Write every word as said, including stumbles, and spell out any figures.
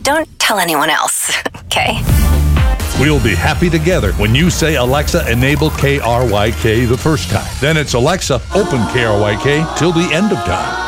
don't tell anyone else, okay? We'll be happy together when you say, Alexa, enable K R Y K the first time. Then it's Alexa, open K R Y K till the end of time.